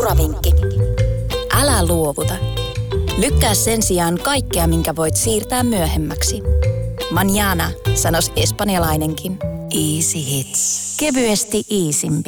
Uravinkki. Älä luovuta. Lykkää sen sijaan kaikkea, minkä voit siirtää myöhemmäksi. Mañana, sanos espanjalainenkin. Easy hits. Kevyesti easimpi.